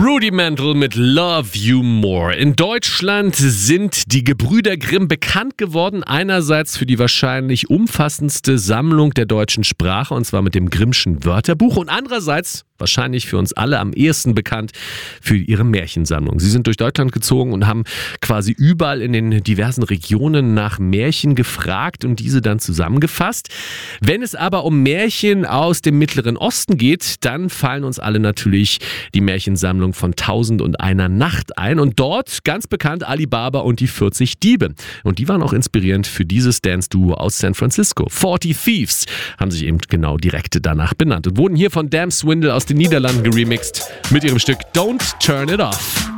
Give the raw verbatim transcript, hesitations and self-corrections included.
Rudimental mit Love You More. In Deutschland sind die Gebrüder Grimm bekannt geworden, einerseits für die wahrscheinlich umfassendste Sammlung der deutschen Sprache, und zwar mit dem Grimmschen Wörterbuch, und andererseits wahrscheinlich für uns alle am ehesten bekannt für ihre Märchensammlung. Sie sind durch Deutschland gezogen und haben quasi überall in den diversen Regionen nach Märchen gefragt und diese dann zusammengefasst. Wenn es aber um Märchen aus dem Mittleren Osten geht, dann fallen uns alle natürlich die Märchensammlung von Tausend und einer Nacht ein, und dort ganz bekannt Ali Baba und die vierzig Diebe. Und die waren auch inspirierend für dieses Dance-Duo aus San Francisco. forty Thieves haben sich eben genau direkt danach benannt und wurden hier von Damn Swindle aus den Niederlanden geremixed mit ihrem Stück Don't Turn It Off.